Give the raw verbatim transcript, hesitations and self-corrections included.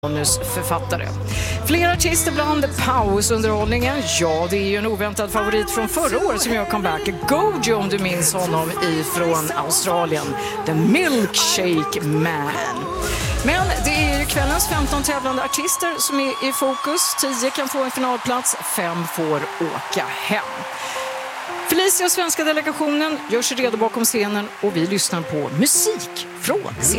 manusförfattare. Flera artister bland pausunderhållningen. Ja, det är ju en oväntad favorit från förra året som gör comeback. Gojo, om du minns honom ifrån Australien. The Milkshake Man. Men det är ju kvällens femton tävlande artister som är i fokus. tio kan få en finalplats, fem får åka hem. Felicia och svenska delegationen gör sig redo bakom scenen och vi lyssnar på musik från scenen.